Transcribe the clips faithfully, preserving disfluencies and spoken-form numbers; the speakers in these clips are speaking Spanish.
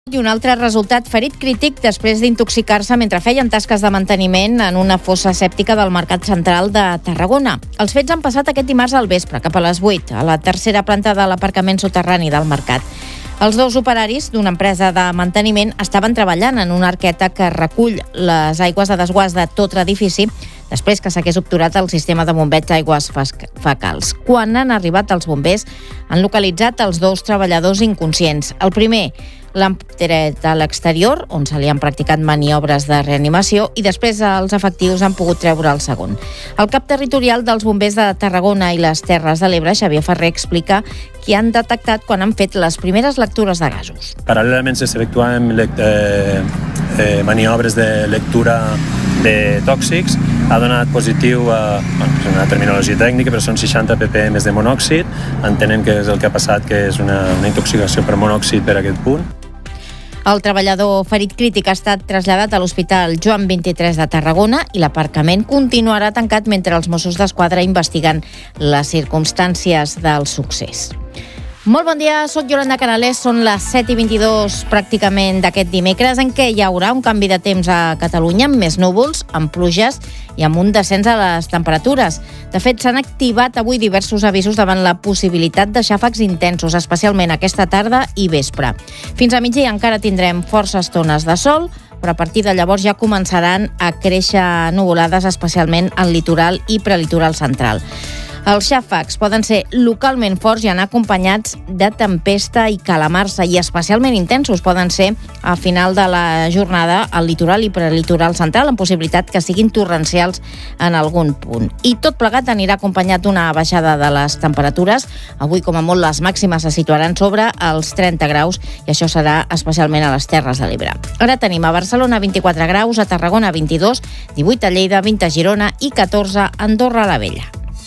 I un altre resultat, ferit crític després d'intoxicar-se mentre feien tasques de manteniment en una fossa sèptica del Mercat Central de Tarragona. Els fets han passat aquest dimarts al vespre, cap a les vuit, a la tercera planta de l'aparcament soterrani del mercat. Els dos operaris d'una empresa de manteniment estaven treballant en una arqueta que recull les aigües de desguàs de tot l'edifici després que s'hagués obturat el sistema de bombeig d'aigües fecals. Quan han arribat els bombers, han localitzat els dos treballadors inconscients. El primer l'han tret a l'exterior, on se li han practicat maniobres de reanimació, i després els efectius han pogut treure el segon. El cap territorial dels bombers de Tarragona i les Terres de l'Ebre, Xavier Ferrer, explica que han detectat quan han fet les primeres lectures de gasos. Paral·lelament s'efectuaven eh, eh, maniobres de lectura de tòxics. Ha donat positiu a bueno, és una terminologia tècnica, però són seixanta ppm de monòxid. Entenem que és el que ha passat, que és una, una intoxicació per monòxid per aquest punt. El treballador ferit crític ha estat traslladat a l'Hospital Joan vint-i-tres de Tarragona i l'aparcament continuarà tancat mentre els Mossos d'Esquadra investiguen les circumstàncies del succés. Molt bon dia, soc Yolanda Canales, són les set i vint-i-dos pràcticament d'aquest dimecres, en què hi haurà un canvi de temps a Catalunya, amb més núvols, amb pluges i amb un descens a les temperatures. De fet, s'han activat avui diversos avisos davant la possibilitat de xàfecs intensos, especialment aquesta tarda i vespre. Fins a migdia encara tindrem força estones de sol, però a partir de llavors ja començaran a créixer nuvolades, especialment al litoral i prelitoral central. Els xàfecs poden ser localment forts i anar acompanyats de tempesta i calamarsa, i especialment intensos poden ser a final de la jornada al litoral i prelitoral central, amb possibilitat que siguin torrencials en algun punt. I tot plegat anirà acompanyat d'una baixada de les temperatures. Avui, com a molt, les màximes se situaran sobre els trenta graus, i això serà especialment a les Terres de l'Ebre. Ara tenim a Barcelona vint-i-quatre graus, a Tarragona vint-i-dos, divuit a Lleida, vint a Girona i catorze a Andorra la Vella.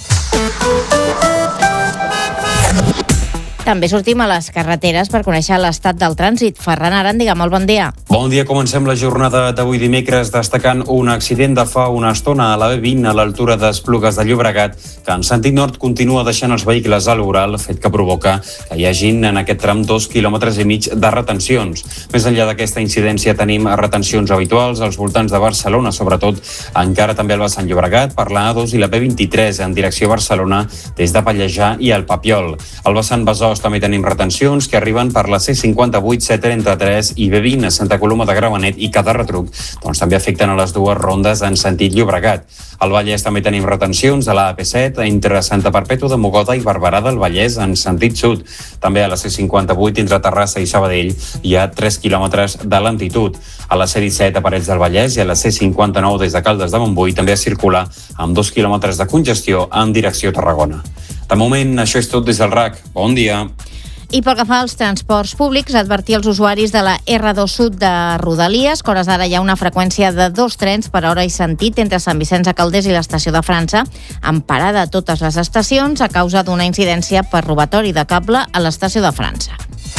També sortim a les carreteres per conèixer l'estat del trànsit. Ferran Aràndiga, molt bon dia. Bon dia, comencem la jornada d'avui dimecres destacant un accident de fa una estona a la B vint a l'altura d'Esplugues de Llobregat, que en sentit nord continua deixant els vehicles a l'oral, fet que provoca que hi hagin en aquest tram dos quilòmetres i mig de retencions. Més enllà d'aquesta incidència tenim retencions habituals als voltants de Barcelona, sobretot encara també al vessant Llobregat, per la A dos i la B vint-i-tres en direcció a Barcelona des de Pallejà i el Papiol. Al vessant Besòs també tenim retencions que arriben per la C cinquanta-vuit, C trenta-tres i B vint a Santa Coloma de Gramenet i cada retruc doncs també afecten a les dues rondes en sentit Llobregat. Al Vallès també tenim retencions a la A P set entre Santa Perpètua de Mogoda i Barberà del Vallès en sentit sud. També a la C cinquanta-vuit entre Terrassa i Sabadell hi ha tres quilòmetres de lentitud. A la C disset a Parets del Vallès i a la C cinquanta-nou des de Caldes de Montbui també es circula amb dos quilòmetres de congestió en direcció a Tarragona. De moment, això és tot des del R A C. Bon dia. I pel que fa als transports públics, advertir els usuaris de la R dos Sud de Rodalies que a hores d'ara hi ha una freqüència de dos trens per hora i sentit entre Sant Vicenç de Calders i l'estació de França, amb parada a totes les estacions a causa d'una incidència per robatori de cable a l'estació de França.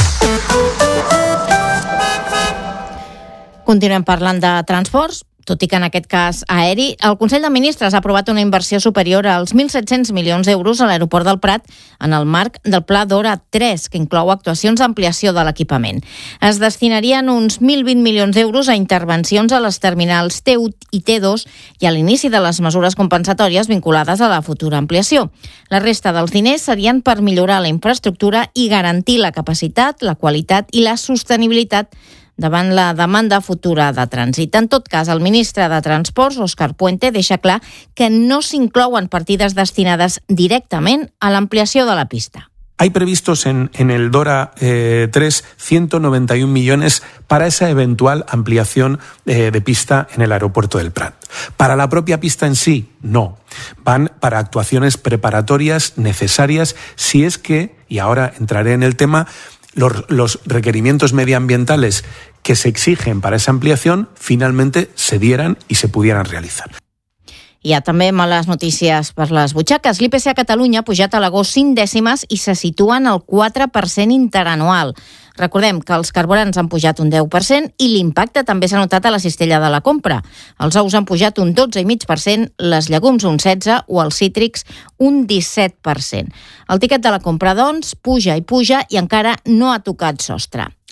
Continuem parlant de transports. Tot i que en aquest cas aeri, el Consell de Ministres ha aprovat una inversió superior als mil set-cents milions d'euros a l'aeroport del Prat en el marc del Pla Dora tres, que inclou actuacions d'ampliació de l'equipament. Es destinarien uns mil vint milions d'euros a intervencions a les terminals T u i T dos i a l'inici de les mesures compensatòries vinculades a la futura ampliació. La resta dels diners serien per millorar la infraestructura i garantir la capacitat, la qualitat i la sostenibilitat davant la demanda futura de trànsit. En tot cas, el ministre de Transports, Òscar Puente, deixa clar que no s'inclouen partides destinades directament a l'ampliació de la pista. Hay previstos en, en el Dora eh, tres ciento noventa y un millones para esa eventual ampliación eh, de pista en el aeropuerto del Prat. Para la propia pista en sí, no. Van para actuaciones preparatorias necesarias si es que, y ahora entraré en el tema, Los, los requerimientos medioambientales que se exigen para esa ampliación finalmente se dieran y se pudieran realizar. Hi ha també males notícies per les butxaques. L'I P C a Catalunya ha pujat a l'agost cinc dècimes i se situen al quatre per cent interanual. Recordem que els carburants han pujat un deu per cent i l'impacte també s'ha notat a la cistella de la compra. Els ous han pujat un dotze coma cinc per cent, les llegums un setze per cent o els cítrics un disset per cent. El tiquet de la compra, doncs, puja i puja i encara no ha tocat sostre.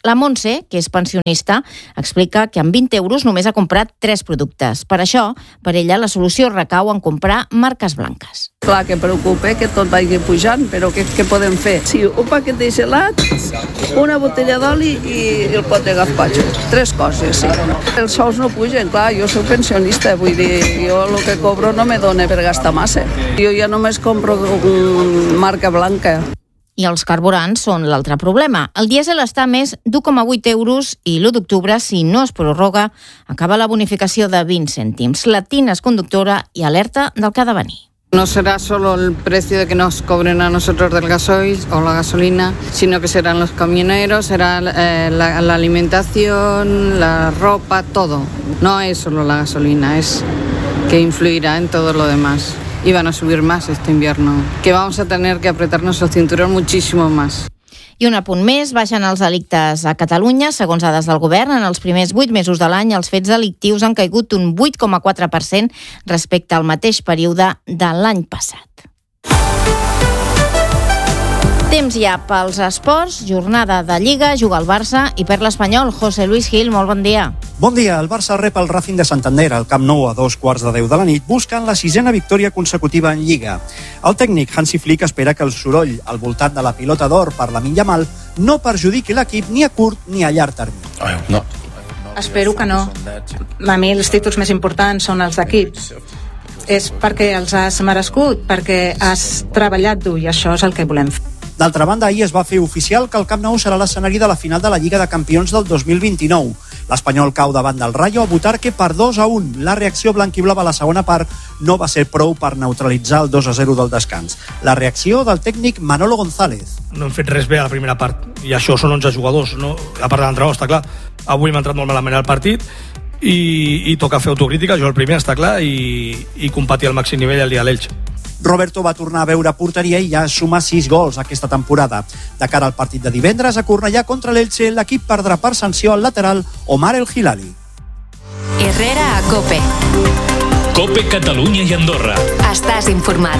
La Montse, que és pensionista, explica que amb vint euros només ha comprat tres productes. Per això, per ella, la solució recau en comprar marques blanques. Clar que preocupa que tot vagi pujant, però què, què podem fer? Sí, un paquet de gelats, una botella d'oli i el pot de gazpacho. Tres coses, sí. Els sous no pugen, clar, jo soc pensionista, vull dir, jo el que cobro no me dona per gastar massa. Jo ja només compro marca blanca. I els carburants són l'altre problema. El dièsel està a més d'u coma vuit euros i l'u d'octubre, si no es prorroga, acaba la bonificació de vint cèntims. La T I N és conductora i alerta del que ha de venir. No será solo el precio de que nos cobren a nosotros del gasoil o la gasolina, sino que serán los camioneros, será eh, la, la alimentación, la ropa, todo. No es solo la gasolina, es que influirá en todo lo demás. Y van a subir más este invierno, que vamos a tener que apretarnos los cinturones muchísimo más. I un apunt més, baixen els delictes a Catalunya. Segons dades del govern, en els primers vuit mesos de l'any els fets delictius han caigut un vuit coma quatre per cent respecte al mateix període de l'any passat. Temps ja pels esports, jornada de Lliga, juga el Barça i perd l'Espanyol. José Luis Gil, molt bon dia. Bon dia, el Barça rep el Racing de Santander al Camp Nou a dos quarts de deu de la nit, buscant la sisena victòria consecutiva en Lliga. El tècnic Hansi Flick espera que el soroll al voltant de la pilota d'or per Lamine Yamal no perjudiqui l'equip ni a curt ni a llarg termini. Oh, no. Espero que no. A mi els títols més importants són els d'equip. És perquè els has merescut, perquè has treballat dur i això és el que volem fer. D'altra banda, ahir es va fer oficial que el Camp Nou serà l'escenari de la final de la Lliga de Campions del dos mil vint-i-nou. L'Espanyol cau davant del Rayo a Butarque per dos a un. La reacció blanquiblava a la segona part no va ser prou per neutralitzar el dos a zero del descans. La reacció del tècnic Manolo González. No hem fet res bé a la primera part, i això són onze jugadors, no? A part de l'entrenador, està clar. Avui m'ha entrat molt malament al partit i, i toca fer autocrítica, jo el primer, està clar, i, i competir al màxim nivell el dia de l'Elx. Roberto va tornar a veure porteria i ja suma sis gols aquesta temporada. De cara al partit de divendres, a Cornellà contra l'Elche, l'equip perdrà per sanció al lateral Omar El Hilali. Herrera a COPE. COPE Catalunya i Andorra. Estàs informat.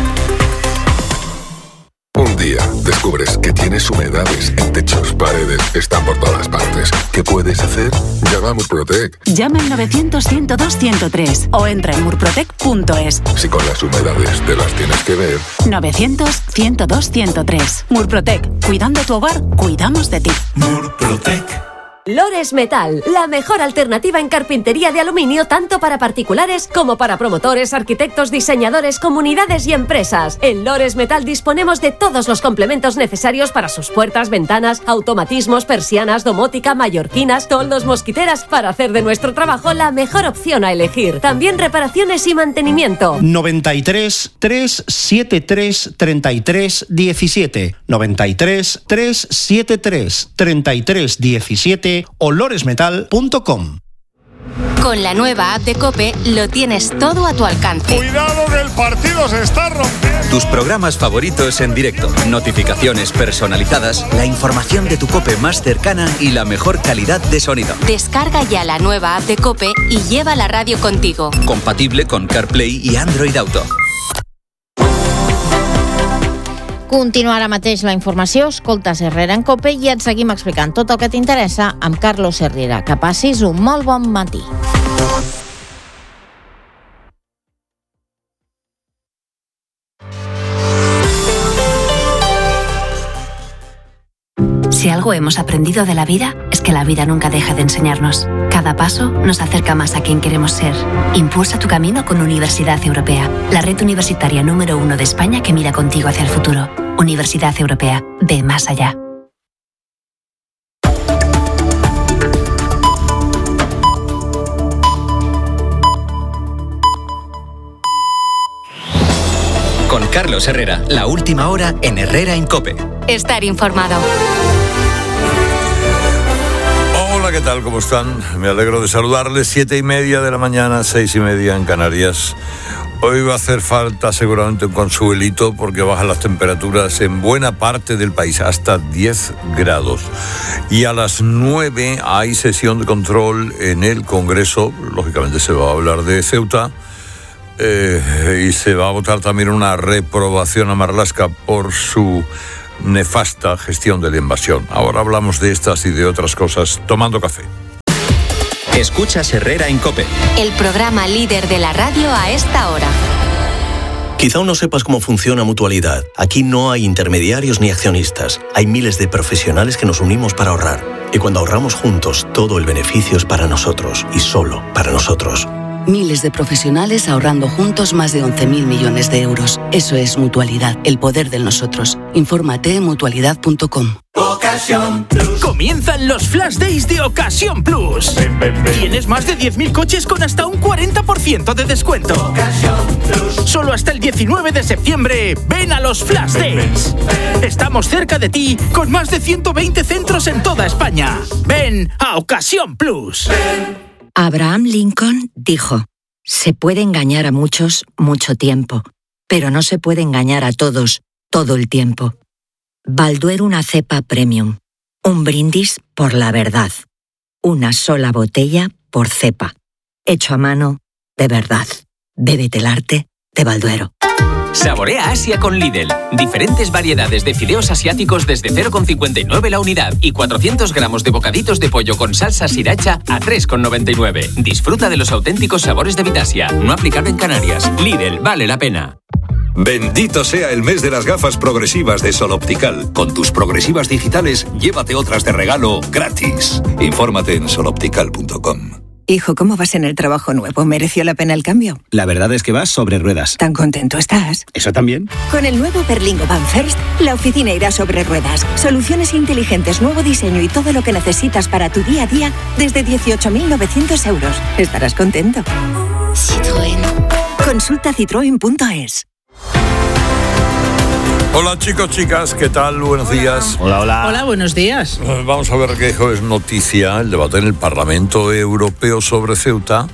Un día descubres que tienes humedades en techos, paredes, están por todas partes. ¿Qué puedes hacer? Llama a Murprotec. Llama al novecientos, ciento dos, ciento tres o entra en murprotec punto es. Si con las humedades te las tienes que ver. novecientos, ciento dos, ciento tres. Murprotec. Cuidando tu hogar, cuidamos de ti. Murprotec. Lores Metal, la mejor alternativa en carpintería de aluminio tanto para particulares como para promotores, arquitectos, diseñadores, comunidades y empresas. En Lores Metal disponemos de todos los complementos necesarios para sus puertas, ventanas, automatismos, persianas, domótica, mallorquinas, toldos, mosquiteras, para hacer de nuestro trabajo la mejor opción a elegir. También reparaciones y mantenimiento. noventa y tres, trescientos setenta y tres, treinta y tres, diecisiete. noventa y tres, trescientos setenta y tres, treinta y tres, diecisiete. o loresmetal punto com. Con la nueva app de COPE lo tienes todo a tu alcance. Cuidado que el partido se está rompiendo. Tus programas favoritos en directo, notificaciones personalizadas, la información de tu COPE más cercana y la mejor calidad de sonido. Descarga ya la nueva app de COPE y lleva la radio contigo. Compatible con CarPlay y Android Auto. Continua ara mateix la informació, escoltes Herrera en COPE i et seguim explicant tot el que t'interessa amb Carlos Herrera. Que passis un molt bon matí. Si algo hemos aprendido de la vida, es que la vida nunca deja de enseñarnos. Cada paso nos acerca más a quien queremos ser. Impulsa tu camino con Universidad Europea, la red universitaria número uno de España que mira contigo hacia el futuro. Universidad Europea, ve más allá. Con Carlos Herrera, la última hora en Herrera en COPE. Estar informado. Hola, ¿qué tal? ¿Cómo están? Me alegro de saludarles. Siete y media de la mañana, seis y media en Canarias. Hoy va a hacer falta seguramente un consuelito porque bajan las temperaturas en buena parte del país hasta diez grados. Y a las nueve hay sesión de control en el Congreso. Lógicamente se va a hablar de Ceuta. Eh, y se va a votar también una reprobación a Marlaska por su nefasta gestión de la invasión. Ahora hablamos de estas y de otras cosas tomando café. Escuchas Herrera en COPE. El programa líder de la radio a esta hora. Quizá aún no sepas cómo funciona Mutualidad. Aquí no hay intermediarios ni accionistas. Hay miles de profesionales que nos unimos para ahorrar. Y cuando ahorramos juntos, todo el beneficio es para nosotros y solo para nosotros. Miles de profesionales ahorrando juntos más de once mil millones de euros. Eso es Mutualidad, el poder del nosotros. Infórmate en mutualidad punto com. Ocasión Plus. Comienzan los Flash Days de Ocasión Plus. Ven, ven, ven. Tienes más de diez mil coches con hasta un cuarenta por ciento de descuento. Ocasión Plus. Solo hasta el diecinueve de septiembre. Ven a los Flash Days. Ven, ven. Estamos cerca de ti con más de ciento veinte centros en toda España. Ven a Ocasión Plus. Ven. Abraham Lincoln dijo: se puede engañar a muchos mucho tiempo, pero no se puede engañar a todos todo el tiempo. Balduero una cepa premium. Un brindis por la verdad. Una sola botella por cepa. Hecho a mano de verdad. Bébete el arte de Balduero. Saborea Asia con Lidl. Diferentes variedades de fideos asiáticos desde cero coma cincuenta y nueve la unidad y cuatrocientos gramos de bocaditos de pollo con salsa sriracha a tres coma noventa y nueve. Disfruta de los auténticos sabores de Vitasia. No aplicable en Canarias. Lidl, vale la pena. Bendito sea el mes de las gafas progresivas de Sol Optical. Con tus progresivas digitales, llévate otras de regalo gratis. Infórmate en sol optical punto com. Hijo, ¿cómo vas en el trabajo nuevo? ¿Mereció la pena el cambio? La verdad es que vas sobre ruedas. ¿Tan contento estás? ¿Eso también? Con el nuevo Berlingo Van First, la oficina irá sobre ruedas. Soluciones inteligentes, nuevo diseño y todo lo que necesitas para tu día a día desde dieciocho mil novecientos euros. Estarás contento. Citroën. Consulta citroen punto es. Hola chicos, chicas, ¿qué tal? Buenos días. Hola, hola. Hola, buenos días. Vamos a ver qué es noticia el debate en el Parlamento Europeo sobre Ceuta,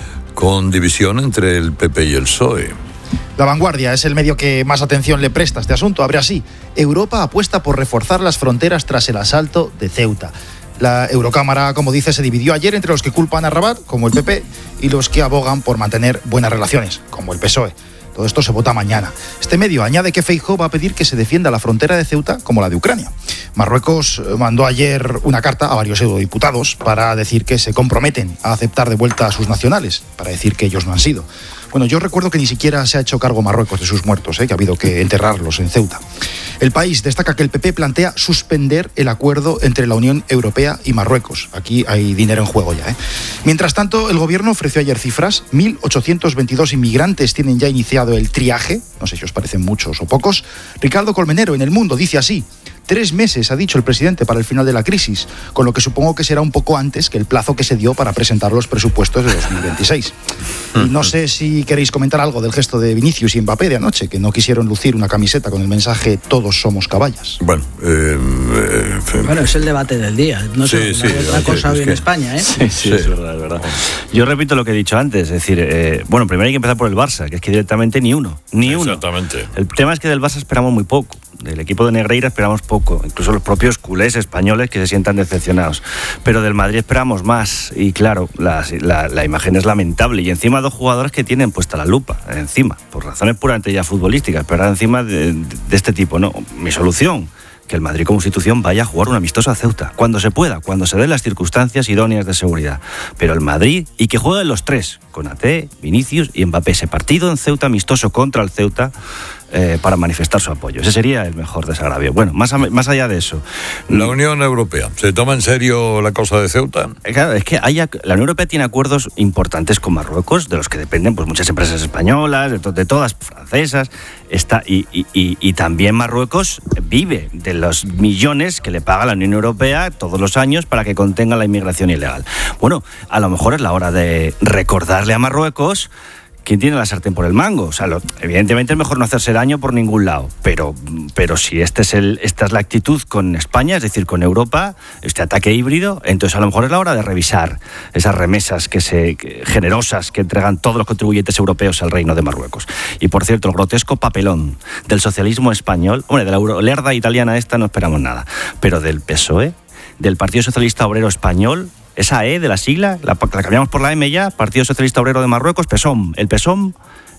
con división entre el P P y el P S O E. La Vanguardia es el medio que más atención le presta a este asunto. Abre así: Europa apuesta por reforzar las fronteras tras el asalto de Ceuta. La Eurocámara, como dice, se dividió ayer entre los que culpan a Rabat, como el P P, y los que abogan por mantener buenas relaciones, como el P S O E. Todo esto se vota mañana. Este medio añade que Feijóo va a pedir que se defienda la frontera de Ceuta como la de Ucrania. Marruecos mandó ayer una carta a varios eurodiputados para decir que se comprometen a aceptar de vuelta a sus nacionales, para decir que ellos no han sido. Bueno, yo recuerdo que ni siquiera se ha hecho cargo Marruecos de sus muertos, ¿eh? que ha habido que enterrarlos en Ceuta. El País destaca que el P P plantea suspender el acuerdo entre la Unión Europea y Marruecos. Aquí hay dinero en juego ya. ¿eh? Mientras tanto, el gobierno ofreció ayer cifras. mil ochocientos veintidós inmigrantes tienen ya iniciado el triaje. No sé si os parecen muchos o pocos. Ricardo Colmenero, en El Mundo, dice así: Tres meses, ha dicho el presidente, para el final de la crisis, con lo que supongo que será un poco antes que el plazo que se dio para presentar los presupuestos de dos mil veintiséis. Y no sé si queréis comentar algo del gesto de Vinicius y Mbappé de anoche, que no quisieron lucir una camiseta con el mensaje "Todos somos caballas". Bueno, eh, eh, bueno, es el debate del día. No sé, sí, sí, otra cosa hoy en que... España, ¿eh? Sí, sí, sí, es verdad, es verdad. Yo repito lo que he dicho antes, es decir, eh, bueno, primero hay que empezar por el Barça, que es que directamente ni uno, ni uno. Exactamente. El tema es que del Barça esperamos muy poco. Del equipo de Negreira esperamos poco, incluso los propios culés españoles que se sientan decepcionados. Pero del Madrid esperamos más y claro, la, la, la imagen es lamentable y encima dos jugadores que tienen puesta la lupa, encima, por razones puramente ya futbolísticas, pero encima de, de, de este tipo. No, mi solución, que el Madrid como institución vaya a jugar un amistoso a Ceuta, cuando se pueda, cuando se den las circunstancias idóneas de seguridad. Pero el Madrid, y que jueguen los tres, Konaté, Vinicius y Mbappé, ese partido en Ceuta amistoso contra el Ceuta, Eh, para manifestar su apoyo. Ese sería el mejor desagravio. Bueno, más, a, más allá de eso. La Unión Europea, ¿se toma en serio la cosa de Ceuta? Claro, es que hay, la Unión Europea tiene acuerdos importantes con Marruecos, de los que dependen pues muchas empresas españolas, de, to, de todas francesas, está, y, y, y, y también Marruecos vive de los millones que le paga la Unión Europea todos los años para que contenga la inmigración ilegal. Bueno, a lo mejor es la hora de recordarle a Marruecos ¿quién tiene la sartén por el mango? O sea, lo, evidentemente es mejor no hacerse daño por ningún lado, pero, pero si este es el, esta es la actitud con España, es decir, con Europa, este ataque híbrido, entonces a lo mejor es la hora de revisar esas remesas que se, que, generosas que entregan todos los contribuyentes europeos al Reino de Marruecos. Y por cierto, el grotesco papelón del socialismo español, hombre, de la eurolerda italiana esta no esperamos nada, pero del P S O E, del Partido Socialista Obrero Español, esa E de la sigla, la, la cambiamos por la M ya, Partido Socialista Obrero de Marruecos, PSOM. El PSOM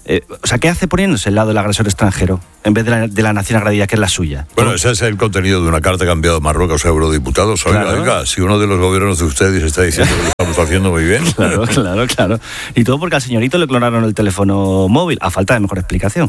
Eh, o sea, ¿qué hace poniéndose al lado del agresor extranjero en vez de la, de la nación agredida, que es la suya? Bueno, ese es el contenido de una carta que ha enviado Marruecos a eurodiputados. Oiga, Claro. oiga, si uno de los gobiernos de ustedes está diciendo que lo estamos haciendo muy bien. Claro, claro, claro. Y todo porque al señorito le clonaron el teléfono móvil, a falta de mejor explicación.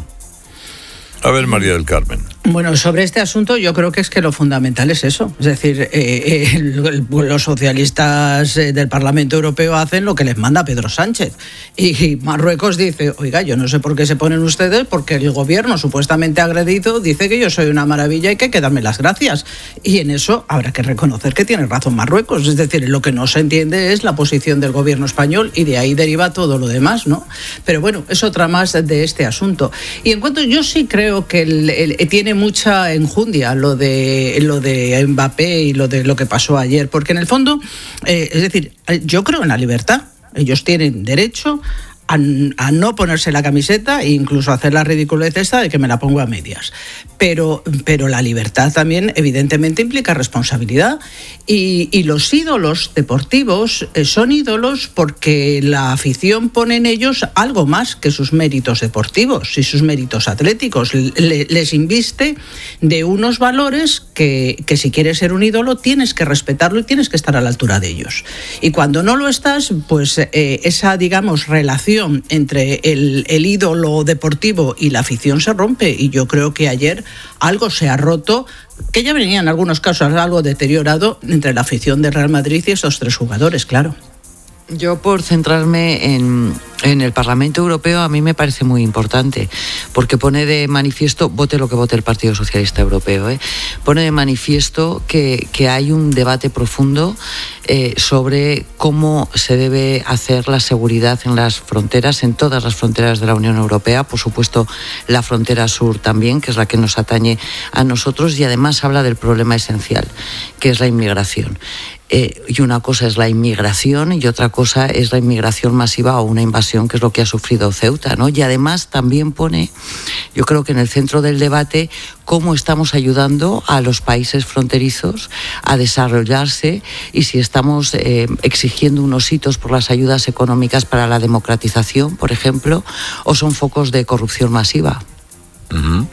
A ver, María del Carmen. Bueno, sobre este asunto yo creo que es que lo fundamental es eso. Es decir, eh, eh, el- los socialistas eh, del Parlamento Europeo hacen lo que les manda Pedro Sánchez. Y, y Marruecos dice, oiga, yo no sé por qué se ponen ustedes, porque el gobierno supuestamente agredido dice que yo soy una maravilla y que hay que darme las gracias. Y en eso habrá que reconocer que tiene razón Marruecos. Es decir, lo que no se entiende es la posición del gobierno español y de ahí deriva todo lo demás, ¿no? Pero bueno, es otra más de este asunto. Y en cuanto, yo sí creo que el- el- tiene mucha enjundia lo de lo de Mbappé y lo de lo que pasó ayer, porque en el fondo, eh, es decir, yo creo en la libertad. Ellos tienen derecho a, a no ponerse la camiseta e incluso hacer la ridiculez esta de que me la pongo a medias. Pero, pero la libertad también evidentemente implica responsabilidad y, y los ídolos deportivos eh, son ídolos porque la afición pone en ellos algo más que sus méritos deportivos y sus méritos atléticos. Le- les inviste de unos valores que, que si quieres ser un ídolo tienes que respetarlo y tienes que estar a la altura de ellos. Y cuando no lo estás, pues eh, esa, digamos, relación entre el, el ídolo deportivo y la afición se rompe. Y yo creo que ayer algo se ha roto, que ya venía en algunos casos algo deteriorado entre la afición del Real Madrid y esos tres jugadores, claro. Yo, por centrarme en, en el Parlamento Europeo, a mí me parece muy importante, porque pone de manifiesto, vote lo que vote el Partido Socialista Europeo, ¿eh? pone de manifiesto que, que hay un debate profundo eh, sobre cómo se debe hacer la seguridad en las fronteras, en todas las fronteras de la Unión Europea, por supuesto la frontera sur también, que es la que nos atañe a nosotros, y además habla del problema esencial, que es la inmigración. Eh, y una cosa es la inmigración y otra cosa es la inmigración masiva o una invasión, que es lo que ha sufrido Ceuta, ¿no? Y además también pone, yo creo que en el centro del debate, cómo estamos ayudando a los países fronterizos a desarrollarse y si estamos eh, exigiendo unos hitos por las ayudas económicas para la democratización, por ejemplo, o son focos de corrupción masiva. Uh-huh.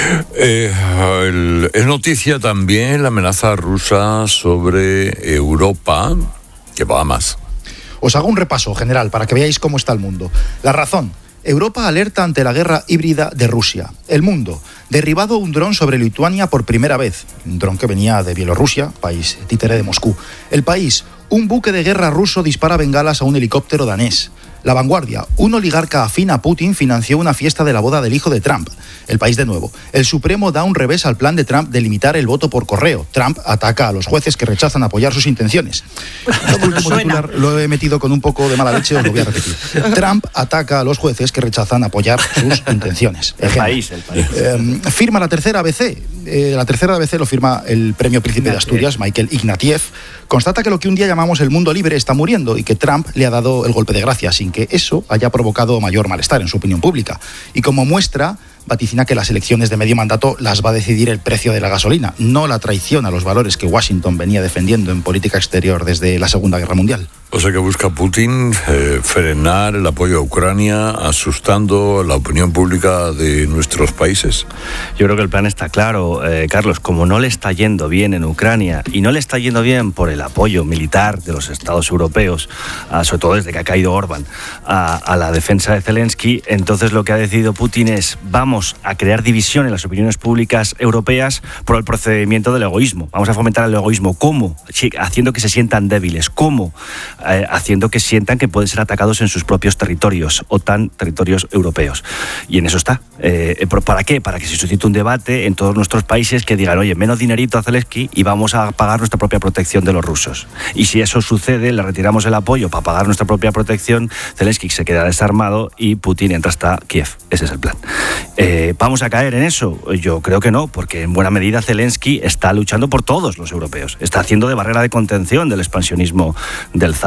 Eh, el- es noticia también la amenaza rusa sobre Europa, que va a más. Os hago un repaso general para que veáis cómo está el mundo. La razón: Europa alerta ante la guerra híbrida de Rusia. El mundo: derribado un dron sobre Lituania por primera vez. Un dron que venía de Bielorrusia, país títere de Moscú. El país: un buque de guerra ruso dispara bengalas a un helicóptero danés. La Vanguardia: un oligarca afín a Putin financió una fiesta de la boda del hijo de Trump. El País de nuevo: el Supremo da un revés al plan de Trump de limitar el voto por correo. Trump ataca a los jueces que rechazan apoyar sus intenciones. Este último titular lo he metido con un poco de mala leche, os lo voy a repetir. Trump ataca a los jueces que rechazan apoyar sus intenciones. El país, el país. Eh, firma la tercera A B C. Eh, la tercera A B C lo firma el premio Príncipe de Asturias, Michael Ignatieff. Constata que lo que un día llamamos el mundo libre está muriendo y que Trump le ha dado el golpe de gracia sin que eso haya provocado mayor malestar en su opinión pública. Y como muestra, vaticina que las elecciones de medio mandato las va a decidir el precio de la gasolina, no la traición a los valores que Washington venía defendiendo en política exterior desde la Segunda Guerra Mundial. O sea que busca Putin eh, frenar el apoyo a Ucrania, asustando la opinión pública de nuestros países. Yo creo que el plan está claro, eh, Carlos. Como no le está yendo bien en Ucrania y no le está yendo bien por el apoyo militar de los Estados europeos, ah, sobre todo desde que ha caído Orbán, a, a la defensa de Zelensky, entonces lo que ha decidido Putin es: vamos a crear división en las opiniones públicas europeas por el procedimiento del egoísmo. Vamos a fomentar el egoísmo. ¿Cómo? Sí, haciendo que se sientan débiles. ¿Cómo? Eh, haciendo que sientan que pueden ser atacados en sus propios territorios, OTAN, territorios europeos. Y en eso está. Eh, ¿Para qué? Para que se suscite un debate en todos nuestros países que digan: oye, menos dinerito a Zelensky y vamos a pagar nuestra propia protección de los rusos. Y si eso sucede, le retiramos el apoyo para pagar nuestra propia protección, Zelensky se queda desarmado y Putin entra hasta Kiev. Ese es el plan. Eh, ¿Vamos a caer en eso? Yo creo que no, porque en buena medida Zelensky está luchando por todos los europeos. Está haciendo de barrera de contención del expansionismo del zar.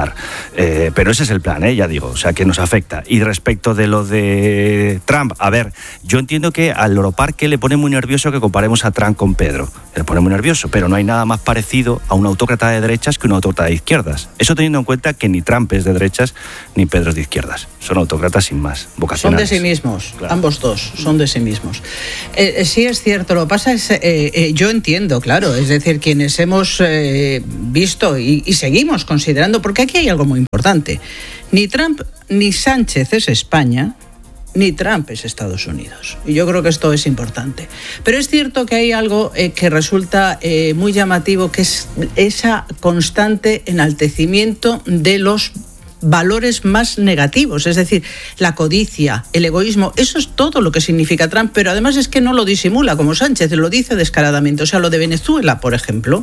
aprobar. Eh, pero ese es el plan, ¿eh? Ya digo, o sea, que nos afecta. Y respecto de lo de Trump, a ver, yo entiendo que al Loroparque le pone muy nervioso que comparemos a Trump con Pedro. Le pone muy nervioso, pero no hay nada más parecido a un autócrata de derechas que un autócrata de izquierdas. Eso teniendo en cuenta que ni Trump es de derechas ni Pedro es de izquierdas. Son autócratas sin más, vocacionales. Son de sí mismos, claro. Ambos dos son de sí mismos. Eh, sí es cierto, lo que pasa es, eh, eh, yo entiendo, claro, es decir, quienes hemos eh, visto y, y seguimos considerando, porque aquí hay algo muy importante, ni Trump ni Sánchez es España, ni Trump es Estados Unidos. Y yo creo que esto es importante. Pero es cierto que hay algo eh, que resulta eh, muy llamativo, que es esa constante enaltecimiento de los valores más negativos, es decir, la codicia, el egoísmo, eso es todo lo que significa Trump, pero además es que no lo disimula como Sánchez, lo dice descaradamente. O sea, lo de Venezuela, por ejemplo,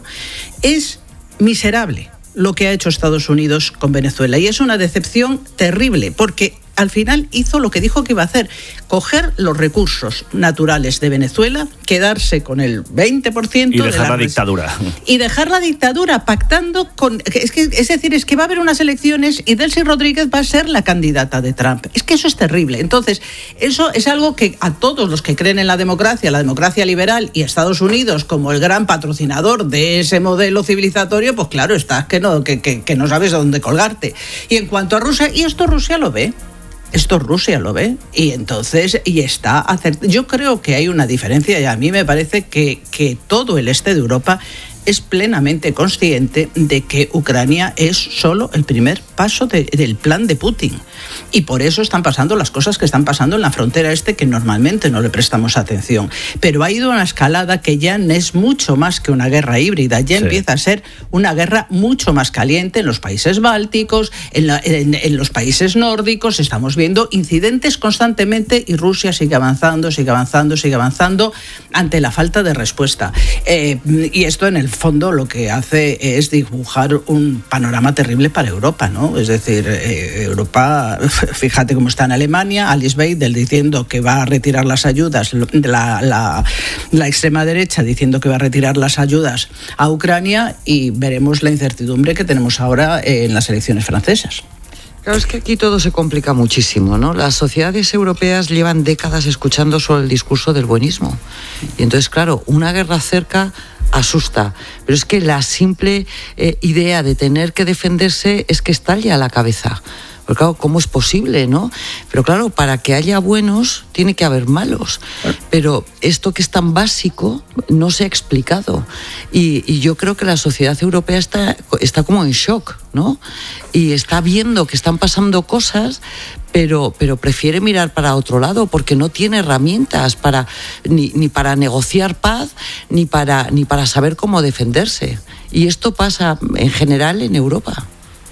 es miserable lo que ha hecho Estados Unidos con Venezuela, y es una decepción terrible, porque al final hizo lo que dijo que iba a hacer, coger los recursos naturales de Venezuela, quedarse con el veinte por ciento y dejar de la, la dictadura. Y dejar la dictadura pactando con... Es, que, es decir, es que va a haber unas elecciones y Delcy Rodríguez va a ser la candidata de Trump. Es que eso es terrible. Entonces, eso es algo que a todos los que creen en la democracia, la democracia liberal y Estados Unidos como el gran patrocinador de ese modelo civilizatorio, pues claro, estás que no, que, que, que no sabes a dónde colgarte. Y en cuanto a Rusia, y esto Rusia lo ve, Esto Rusia lo ve y entonces y está acert... Yo creo que hay una diferencia y a mí me parece que, que todo el este de Europa es plenamente consciente de que Ucrania es solo el primer paso de, del plan de Putin. Y por eso están pasando las cosas que están pasando en la frontera este, que normalmente no le prestamos atención. Pero ha ido una escalada que ya es mucho más que una guerra híbrida, ya sí. Empieza a ser una guerra mucho más caliente en los países bálticos, en, la, en, en los países nórdicos. Estamos viendo incidentes constantemente y Rusia sigue avanzando, sigue avanzando, sigue avanzando ante la falta de respuesta. Eh, y esto en el fondo lo que hace es dibujar un panorama terrible para Europa, ¿no? Es decir, eh, Europa, fíjate cómo está en Alemania, Alice Weidel diciendo que va a retirar las ayudas, la, la, la extrema derecha diciendo que va a retirar las ayudas a Ucrania, y veremos la incertidumbre que tenemos ahora en las elecciones francesas. Claro, es que aquí todo se complica muchísimo, ¿no? Las sociedades europeas llevan décadas escuchando solo el discurso del buenismo. Y entonces, claro, una guerra cerca asusta, pero es que la simple eh, idea de tener que defenderse es que estalle a la cabeza. Porque claro, ¿cómo es posible, no? Pero claro, para que haya buenos, tiene que haber malos. Pero esto que es tan básico no se ha explicado. Y, y yo creo que la sociedad europea está, está como en shock, ¿no? Y está viendo que están pasando cosas, pero, pero prefiere mirar para otro lado porque no tiene herramientas para, ni, ni para negociar paz, ni para, ni para saber cómo defenderse. Y esto pasa en general en Europa.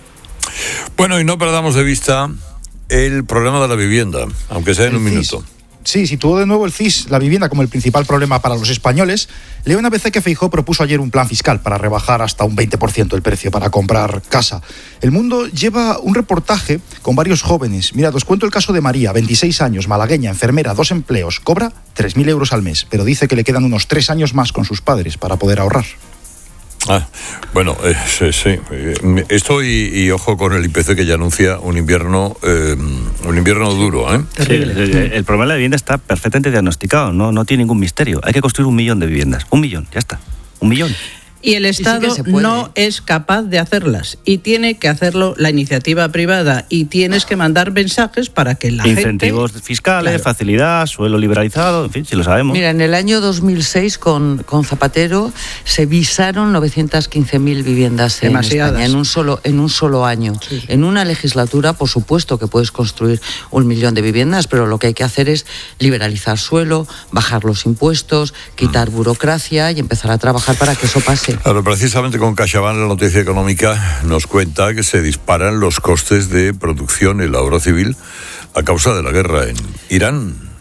Bueno, y no perdamos de vista el problema de la vivienda, aunque sea en el un C I S. minuto. Sí, situó de nuevo el C I S, la vivienda, como el principal problema para los españoles. Leo una vez que Feijóo propuso ayer un plan fiscal para rebajar hasta un veinte por ciento el precio para comprar casa. El Mundo lleva un reportaje con varios jóvenes. Mirad, os cuento el caso de María, veintiséis años, malagueña, enfermera, dos empleos, cobra tres mil euros al mes, pero dice que le quedan unos tres años más con sus padres para poder ahorrar. Ah, bueno, eh, sí, sí. Esto y, y ojo con el I P C, que ya anuncia un invierno eh, un invierno duro, ¿eh? Sí, el, el problema de la vivienda está perfectamente diagnosticado, no, no tiene ningún misterio. Hay que construir un millón de viviendas, un millón, ya está, un millón. Y el Estado sí no es capaz de hacerlas, y tiene que hacerlo la iniciativa privada, y tienes que mandar mensajes para que la Incentivos gente... fiscales, claro. Facilidad, suelo liberalizado, en fin, si lo sabemos. Mira, en el año dos mil seis con, con Zapatero se visaron novecientas quince mil viviendas en Demasiadas. España, en un solo, en un solo año. Sí. En una legislatura, por supuesto que puedes construir un millón de viviendas, pero lo que hay que hacer es liberalizar suelo, bajar los impuestos, quitar mm. burocracia y empezar a trabajar para que eso pase. Claro, precisamente con CaixaBank, la noticia económica nos cuenta que se disparan los costes de producción en la obra civil a causa de la guerra en Irán.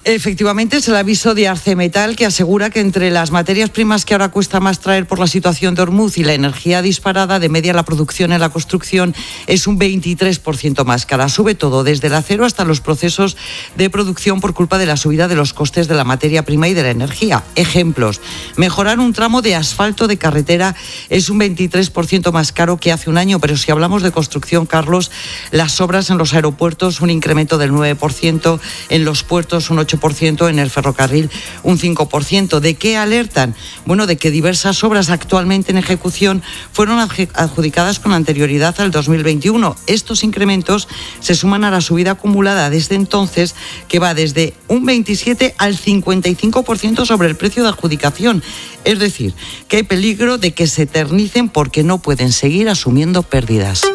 Efectivamente, es el aviso de Arcemetal que asegura que entre las materias primas que ahora cuesta más traer por la situación de Hormuz y la energía disparada, de media la producción en la construcción es un veintitrés por ciento más cara. Sube todo, desde el acero hasta los procesos de producción por culpa de la subida de los costes de la materia prima y de la energía. Ejemplos: mejorar un tramo de asfalto de carretera es un veintitrés por ciento más caro que hace un año, pero si hablamos de construcción, Carlos, las obras en los aeropuertos un incremento del nueve por ciento, en los puertos un ocho por ciento, en el ferrocarril un cinco por ciento. ¿De qué alertan? Bueno, de que diversas obras actualmente en ejecución fueron adjudicadas con anterioridad al dos mil veintiuno. Estos incrementos se suman a la subida acumulada desde entonces, que va desde un veintisiete al cincuenta y cinco por ciento sobre el precio de adjudicación. Es decir, que hay peligro de que se eternicen porque no pueden seguir asumiendo pérdidas.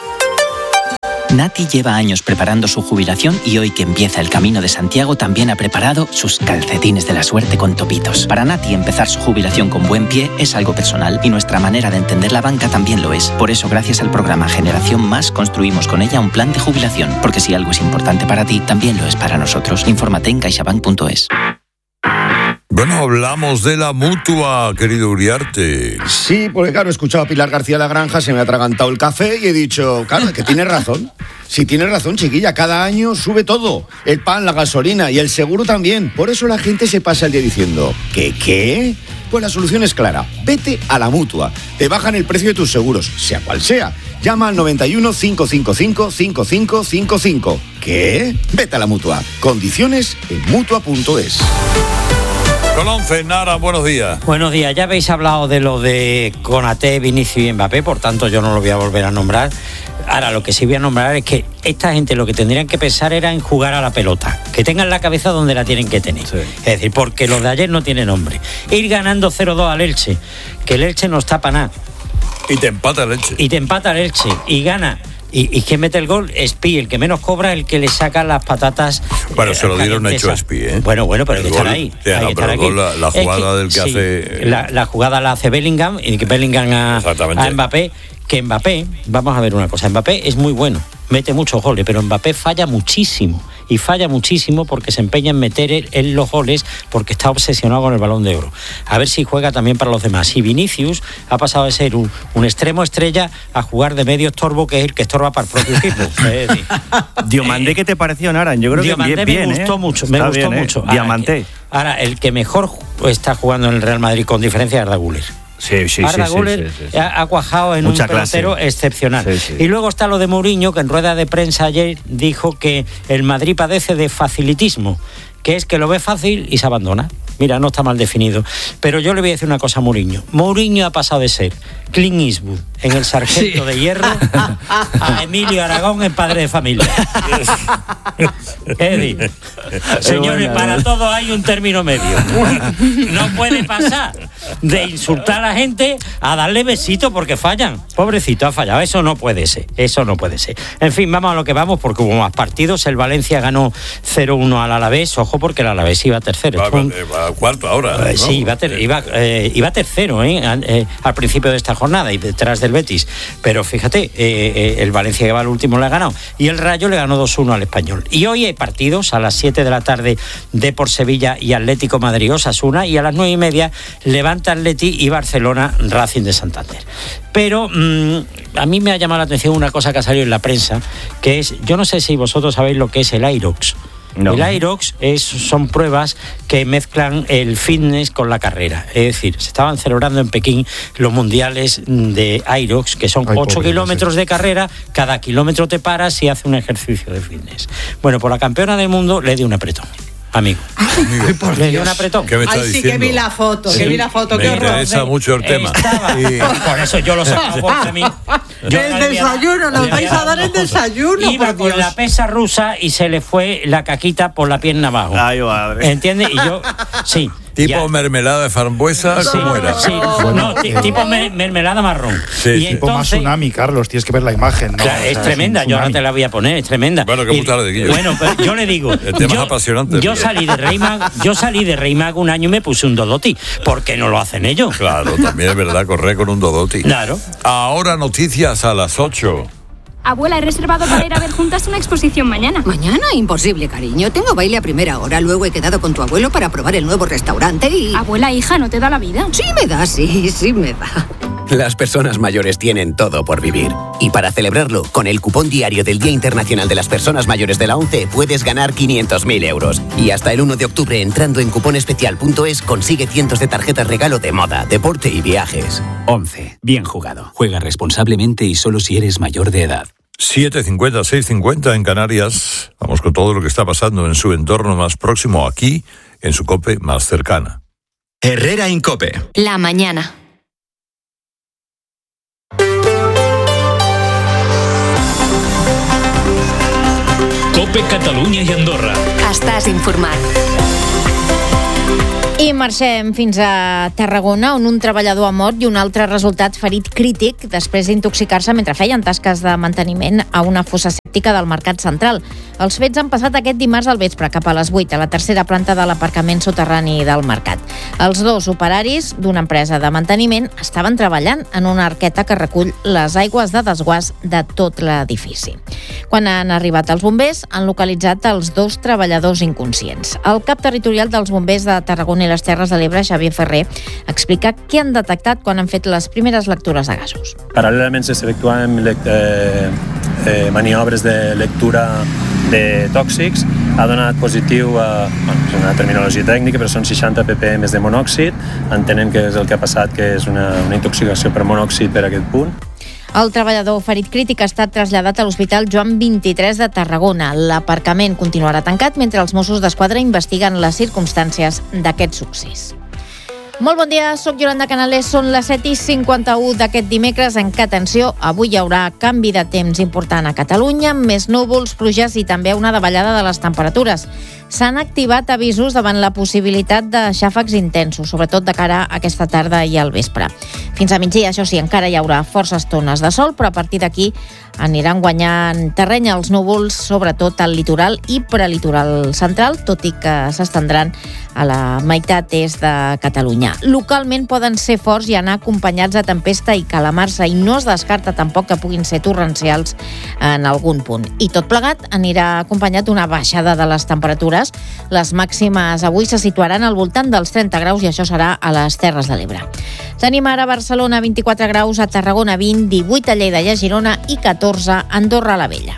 Nati lleva años preparando su jubilación y hoy que empieza el Camino de Santiago también ha preparado sus calcetines de la suerte con topitos. Para Nati empezar su jubilación con buen pie es algo personal y nuestra manera de entender la banca también lo es. Por eso, gracias al programa Generación Más, construimos con ella un plan de jubilación, porque si algo es importante para ti, también lo es para nosotros. Infórmate en caixabank punto es. Bueno, hablamos de la Mutua, querido Uriarte. Sí, porque claro, he escuchado a Pilar García La Granja, se me ha atragantado el café y he dicho, claro, que tiene razón. Sí, tiene razón, chiquilla, cada año sube todo. El pan, la gasolina y el seguro también. Por eso la gente se pasa el día diciendo, ¿qué, qué? Pues la solución es clara, vete a la Mutua. Te bajan el precio de tus seguros, sea cual sea. Llama al noventa y uno, cinco cinco cinco, cinco cinco cinco cinco. ¿Qué? Vete a la Mutua. Condiciones en mutua punto es. Con once, Nara, buenos días. Buenos días, ya habéis hablado de lo de Konaté, Vinicius y Mbappé, por tanto yo no lo voy a volver a nombrar. Ahora lo que sí voy a nombrar es que esta gente lo que tendrían que pensar era en jugar a la pelota, que tengan la cabeza donde la tienen que tener. Sí. Es decir, porque los de ayer no tienen nombre. Ir ganando cero dos al Elche, que el Elche no está para nada. Y te empata el Elche. Y te empata el Elche, y gana. ¿Y, y quién mete el gol? Espí, el que menos cobra, el que le saca las patatas. Bueno, eh, se lo dieron hecho a Espí, ¿eh? Bueno, bueno, pero hay que estar ahí. Sí, no, pero gol, la, la jugada que, del que sí, hace. La, la jugada la hace Bellingham y que Bellingham a, a Mbappé. Que Mbappé, vamos a ver una cosa, Mbappé es muy bueno, mete muchos goles, pero Mbappé falla muchísimo. Y falla muchísimo porque se empeña en meter en los goles porque está obsesionado con el Balón de Oro. A ver si juega también para los demás. Y Vinicius ha pasado de ser un, un extremo estrella a jugar de medio estorbo, que es el que estorba para el propio equipo. Es decir, Diomandé, ¿qué te pareció, Nara? Yo creo Diomandé que bien, me gustó ¿eh? mucho, me Está gustó bien, mucho. ¿eh? Diamante. Ahora, ahora, el que mejor está jugando en el Real Madrid con diferencia es Arda Güler. Sí, sí, Arda sí, Güler sí, sí, sí. ha, ha cuajado en Mucha un pelotero clase. excepcional. Sí, sí. Y luego está lo de Mourinho, que en rueda de prensa ayer dijo que el Madrid padece de facilitismo, que es que lo ve fácil y se abandona. Mira, no está mal definido. Pero yo le voy a decir una cosa a Mourinho. Mourinho ha pasado de ser Clint Eastwood en El Sargento sí. de Hierro a Emilio Aragón en Padre de Familia. Eddie, señores, bueno, para todo hay un término medio. No puede pasar de insultar a la gente a darle besitos porque fallan. Pobrecito, ha fallado. Eso no puede ser. Eso no puede ser. En fin, vamos a lo que vamos porque hubo más partidos. El Valencia ganó cero uno al Alavés. Ojo, porque el Alavés iba tercero. Va, va, va cuarto ahora. Eh, ¿no? Sí, iba, ter, iba, eh, iba tercero eh, al, eh, al principio de esta jornada y detrás del Betis. Pero fíjate, eh, eh, el Valencia que va al último le ha ganado. Y el Rayo le ganó dos uno al Español. Y hoy hay partidos a las siete de la tarde de por Sevilla y Atlético Madrid Osasuna, y a las nueve y media Levante Atleti y Barcelona Racing de Santander. Pero mmm, a mí me ha llamado la atención una cosa que ha salido en la prensa, que es, yo no sé si vosotros sabéis lo que es el Aerox. No. El Aerox es, son pruebas que mezclan el fitness con la carrera. Es decir, se estaban celebrando en Pekín los mundiales de Aerox, que son ocho kilómetros de carrera, cada kilómetro te paras y haces un ejercicio de fitness. Bueno, por la campeona del mundo le dio un apretón. Amigo. Amigo. Le dio un apretón. ¿Qué me está Ay, sí, diciendo? que vi la foto, Sí. que vi la foto. Me qué horror. interesa mucho el tema. Estaba, Y- por eso yo lo saco a mí. Yo El no le voy a dar- desayuno, nos le voy vais a dar dar el una cosa. desayuno, Iba por con Dios. la pesa rusa y se le fue la caquita por la pierna abajo. Ay, madre. ¿Entiendes? Y yo, sí. Tipo ya. mermelada de frambuesa, Sí, ¿cómo era? sí, no, ti- tipo mer- mermelada marrón. Sí, y sí. Tipo más entonces, tsunami, Carlos, tienes que ver la imagen, ¿no? claro, O sea, es tremenda, un yo ahora tsunami. te la voy a poner, es tremenda. Bueno, qué Y- putada de Guillo. Bueno, pero yo le digo, El tema yo, es apasionante. yo salí de Reymag, yo salí de Reymag un año y me puse un Dodoti. ¿Por qué no lo hacen ellos? Claro, también es verdad, correr con un Dodoti. Claro. Ahora noticias a las ocho. Abuela, he reservado para ir a ver juntas una exposición mañana. ¿Mañana? Imposible, cariño. Tengo baile a primera hora. Luego he quedado con tu abuelo para probar el nuevo restaurante y... Abuela, hija, ¿no te da la vida? Sí me da, sí, sí me da. Las personas mayores tienen todo por vivir. Y para celebrarlo, con el cupón diario del Día Internacional de las Personas Mayores de la ONCE puedes ganar quinientos mil euros. Y hasta el uno de octubre, entrando en cuponespecial punto es, consigue cientos de tarjetas regalo de moda, deporte y viajes. ONCE. Bien jugado. Juega responsablemente y solo si eres mayor de edad. siete cincuenta, seis cincuenta en Canarias. Vamos con todo lo que está pasando en su entorno más próximo, aquí, en su COPE más cercana. Herrera Incope. La mañana. COPE Catalunya i Andorra. Estàs informat. I marxem fins a Tarragona, on un treballador ha mort i un altre resultat ferit crític després d'intoxicar-se mentre feien tasques de manteniment a una fossa sèptica del Mercat Central. Els fets han passat aquest dimarts al vespre, cap a les vuit, a la tercera planta de l'aparcament soterrani del mercat. Els dos operaris d'una empresa de manteniment estaven treballant en una arqueta que recull les aigües de desguàs de tot l'edifici. Quan han arribat els bombers, han localitzat els dos treballadors inconscients. El cap territorial dels bombers de Tarragona i les Terres de l'Ebre, Xavier Ferrer, explica què han detectat quan han fet les primeres lectures de gasos. Paral·lelament s'efectuaven eh, eh, maniobres de lectura de tòxics. Ha donat positiu a, bueno, és una terminologia tècnica, però són seixanta ppm de monòxid. Entenem que és el que ha passat, que és una, una intoxicació per monòxid per aquest punt. El treballador ferit crític ha estat traslladat a l'Hospital Joan vint-i-tres de Tarragona. L'aparcament continuarà tancat mentre els Mossos d'Esquadra investiguen les circumstàncies d'aquest succés. Molt bon dia, soc Yolanda Canales, són les set i cinquanta-u d'aquest dimecres. En què, atenció, avui hi haurà canvi de temps important a Catalunya, més núvols, pluges i també una davallada de les temperatures. S'han activat avisos davant la possibilitat de xàfecs intensos, sobretot de cara a aquesta tarda i al vespre. Fins a migdia, això sí, encara hi haurà forces estones de sol, però a partir d'aquí aniran guanyant terreny els núvols, sobretot al litoral i prelitoral central, tot i que s'estendran a la meitat est de Catalunya. Localment poden ser forts i anar acompanyats de tempesta i calamarsa, i no es descarta tampoc que puguin ser torrencials en algun punt. I tot plegat anirà acompanyat d'una baixada de les temperatures. Les màximes avui se situaran al voltant dels trenta graus i això serà a les Terres de l'Ebre. Tenim ara a Barcelona vint-i-quatre graus, a Tarragona vint, divuit a Lleida i a Girona i catorze a Andorra la Vella.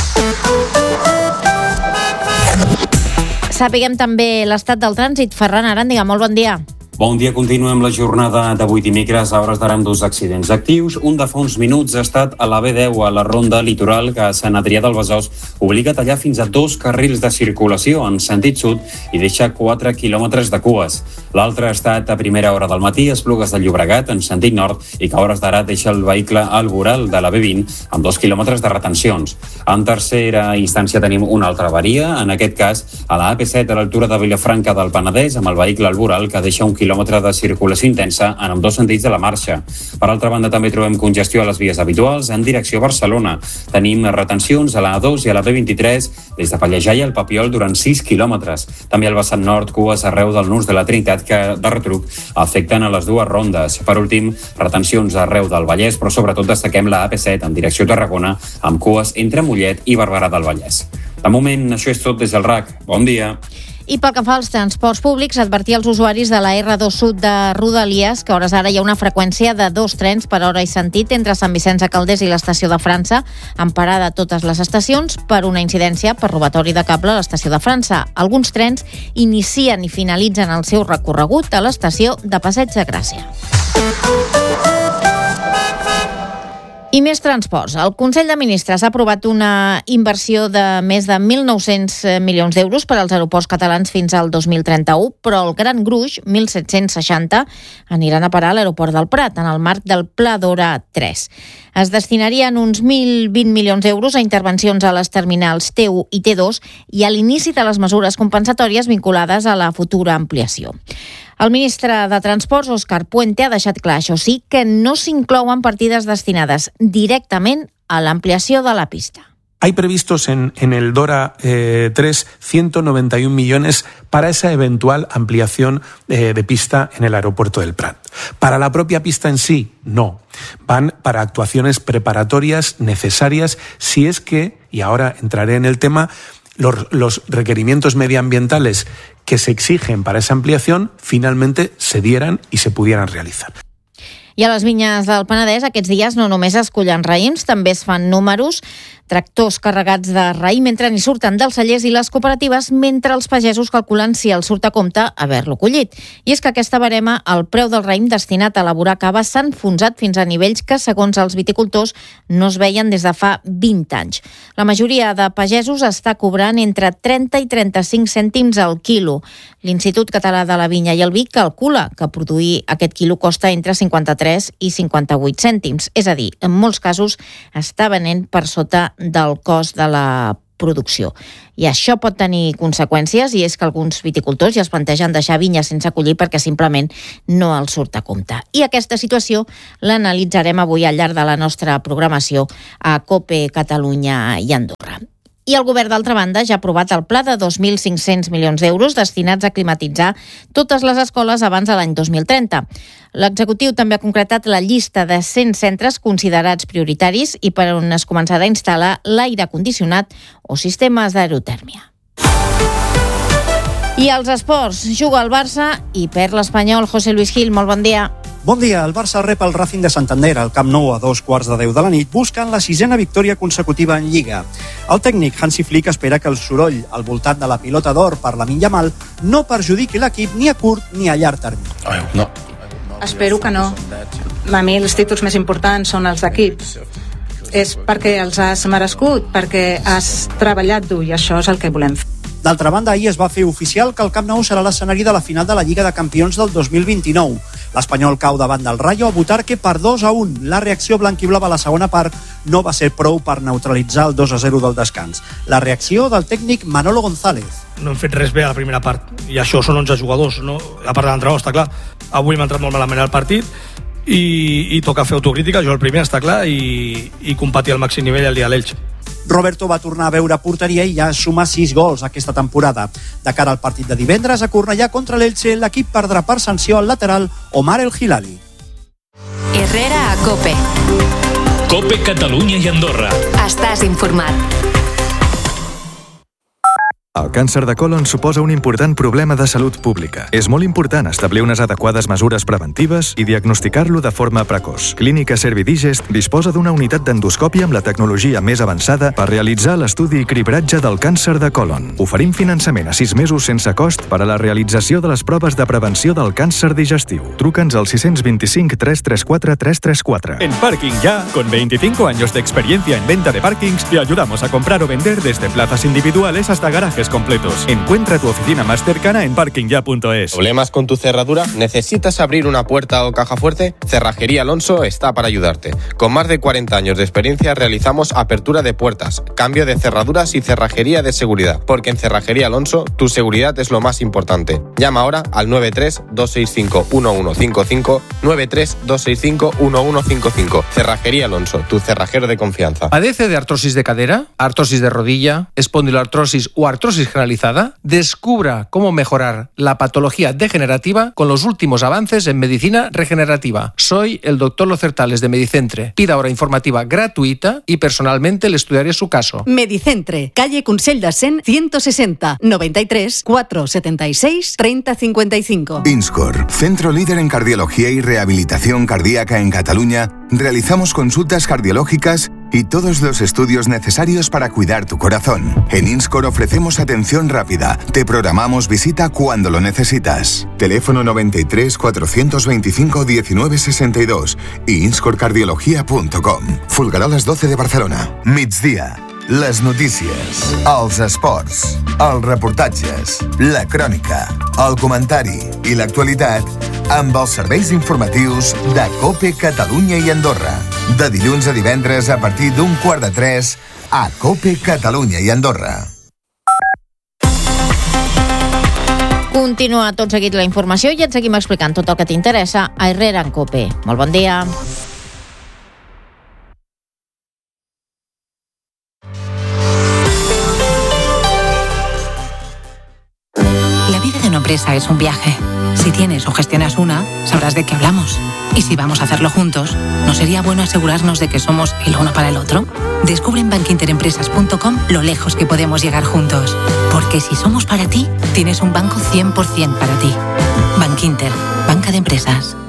Sapiguem també l'estat del trànsit. Ferran Aràndiga, molt bon dia. Bon dia, continuem la jornada d'avui dimecres. A hores d'ara amb dos accidents actius. Un de fa uns minuts ha estat a la B deu, a la ronda litoral, que a Sant Adrià del Besòs obliga a tallar fins a dos carrils de circulació en sentit sud i deixa quatre quilòmetres de cues. L'altre ha estat a primera hora del matí a Esplugues de Llobregat, en sentit nord, i que a hores d'ara deixa el vehicle al voral de la B vint amb dos quilòmetres de retencions. En tercera instància tenim una altra avaria, en aquest cas a la A P set, a l'altura de Vilafranca del Penedès, amb el vehicle al voral que deixa un quilòmetre quilòmetre de circulació intensa en ambdós sentits de la marxa. Per altra banda, també trobem congestió a les vies habituals en direcció a Barcelona. Tenim retencions a la A dos i a la B vint-i-tres des de Pallejà i el Papiol durant sis quilòmetres. També al vessant nord, cues arreu del nus de la Trinitat que, de retruc, afecten a les dues rondes. Per últim, retencions arreu del Vallès, però sobretot destaquem la A P set en direcció a Tarragona, amb cues entre Mollet i Barberà del Vallès. De moment, això és tot des del R A C. Bon dia. I pel que fa als transports públics, advertir als usuaris de la R dos Sud de Rodalies que a hores d'ara hi ha una freqüència de dos trens per hora i sentit entre Sant Vicenç de Calders i l'estació de França, amb parada a totes les estacions per una incidència per robatori de cable a l'estació de França. Alguns trens inicien i finalitzen el seu recorregut a l'estació de Passeig de Gràcia. I més transports. El Consell de Ministres ha aprovat una inversió de més de mil nou-cents milions d'euros per als aeroports catalans fins al dos mil trenta-u, però el gran gruix, mil set-cents seixanta, aniran a parar a l'aeroport del Prat, en el marc del Pla d'Hora tres. Es destinarien uns mil vint milions d'euros a intervencions a les terminals T u i T dos i a l'inici de les mesures compensatòries vinculades a la futura ampliació. El ministre de Transports, Òscar Puente, ha deixat clar, això sí, que no s'inclouen partides destinades directament a l'ampliació de la pista. Hay previstos en, en el DORA eh, tres ciento noventa y un millones para esa eventual ampliación eh, de pista en el aeropuerto del Prat. Para la propia pista en sí, no. Van para actuaciones preparatorias necesarias si es que, y ahora entraré en el tema, los, los requerimientos medioambientales que se exigen para esa ampliación finalmente se dieran y se pudieran realizar. I a les vinyes del Penedès aquests dies no només es cullen raïms, també es fan números, tractors carregats de raïm entren i surten dels cellers i les cooperatives mentre els pagesos calculen si els surt a compte haver-lo collit. I és que aquesta barema, el preu del raïm destinat a elaborar cava s'ha enfonsat fins a nivells que, segons els viticultors, no es veien des de fa vint anys. La majoria de pagesos està cobrant entre trenta i trenta-cinc cèntims al quilo. L'Institut Català de la Vinya i el Vi calcula que produir aquest quilo costa entre cinquanta-tres i cinquanta-vuit cèntims. És a dir, en molts casos està venent per sota del cost de la producció. I això pot tenir conseqüències, i és que alguns viticultors ja es plantegen deixar vinyes sense collir perquè simplement no els surt a compte. I aquesta situació l'analitzarem avui al llarg de la nostra programació a COPE Catalunya i Andorra. I el govern, d'altra banda, ja ha aprovat el pla de dos mil cinc-cents milions d'euros destinats a climatitzar totes les escoles abans de l'any dos mil trenta. L'executiu també ha concretat la llista de cent centres considerats prioritaris i per on es començarà a instal·lar l'aire condicionat o sistemes d'aerotèrmia. I als esports, juga el Barça i perd l'Espanyol. José Luis Gil, molt bon dia. Bon dia, el Barça rep el Racing de Santander al Camp Nou a dos quarts de deu de la nit, buscant la sisena victòria consecutiva en Lliga. El tècnic Hansi Flick espera que el soroll al voltant de la pilota d'or per Lamine Yamal no perjudiqui l'equip ni a curt ni a llarg termini. No. Espero que no. A mi els títols més importants són els d'equip. És perquè els has merescut, perquè has treballat dur, i això és el que volem fer. D'altra banda, ahir es va fer oficial que el Camp Nou serà l'escenari de la final de la Lliga de Campions del dos mil vint-i-nou. L'Espanyol cau davant del Rayo a Butarque per dos a un. La reacció blanquiblava a la segona part no va ser prou per neutralitzar el dos a zero del descans. La reacció del tècnic Manolo González. No hem fet res bé a la primera part, i això són onze jugadors, no? A part de l'entrenador, està clar. Avui m'ha entrat molt malament al partit i, i toca fer autocrítica, jo el primer, està clar, i, i competir al màxim nivell el dia de l'Elx. Roberto va tornar a veure porteria i ja suma sis gols aquesta temporada. De cara al partit de divendres a Cornellà contra l'Elche, l'equip perdrà per sanció al lateral Omar El Hilali. Herrera a COPE. COPE Catalunya i Andorra. Estàs informat. El càncer de còlon suposa un important problema de salut pública. És molt important establir unes adequades mesures preventives i diagnosticar-lo de forma precoç. Clínica Servidigest disposa d'una unitat d'endoscòpia amb la tecnologia més avançada per realitzar l'estudi i cribratge del càncer de còlon. Oferim finançament a sis mesos sense cost per a la realització de les proves de prevenció del càncer digestiu. Truca'ns al sis dos cinc, tres tres quatre, tres tres quatre. En Parking Ya, con veinticinco años de experiencia en venta de parkings, te ayudamos a comprar o vender desde plazas individuales hasta garajes completos. Encuentra tu oficina más cercana en parking ya punto es. ¿Problemas con tu cerradura? ¿Necesitas abrir una puerta o caja fuerte? Cerrajería Alonso está para ayudarte. Con más de cuarenta años de experiencia realizamos apertura de puertas, cambio de cerraduras y cerrajería de seguridad. Porque en Cerrajería Alonso tu seguridad es lo más importante. Llama ahora al nueve tres dos seis cinco uno uno cinco cinco, nueve tres dos seis cinco uno uno cinco cinco. Cerrajería Alonso, tu cerrajero de confianza. ¿Padece de artrosis de cadera, artrosis de rodilla, espondiloartrosis o artrosis generalizada? Descubra cómo mejorar la patología degenerativa con los últimos avances en medicina regenerativa. Soy el doctor Locertales de Medicentre. Pida ahora informativa gratuita y personalmente le estudiaré su caso. Medicentre, calle Consell de Cent, ciento sesenta, noventa y tres, cuatrocientos setenta y seis, treinta cincuenta y cinco. INSCOR, centro líder en cardiología y rehabilitación cardíaca en Cataluña, realizamos consultas cardiológicas y todos los estudios necesarios para cuidar tu corazón. En INSCOR ofrecemos atención rápida. Te programamos visita cuando lo necesitas. Teléfono noventa y tres, cuatrocientos veinticinco, diecinueve sesenta y dos y inscor cardiología punto com. Folgueroles doce de Barcelona. Migdia. Les notícies, els esports, els reportatges, la crònica, el comentari i l'actualitat amb els serveis informatius de COPE Catalunya i Andorra. De dilluns a divendres a partir d'un quart de tres a COPE Catalunya i Andorra. Continua tot seguit la informació i et seguim explicant tot el que t'interessa a Herrera en COPE. Molt bon dia. empresa es un viaje. Si tienes o gestionas una, sabrás de qué hablamos. Y si vamos a hacerlo juntos, ¿no sería bueno asegurarnos de que somos el uno para el otro? Descubre en bankinterempresas punto com lo lejos que podemos llegar juntos. Porque si somos para ti, tienes un banco cien por ciento para ti. Bankinter, banca de empresas.